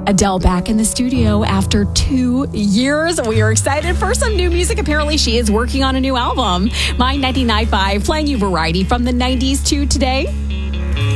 Adele back in the studio after 2 years. We are excited for some new music. Apparently, she is working on a new album. My 99.5 playing you variety from the 90s to today.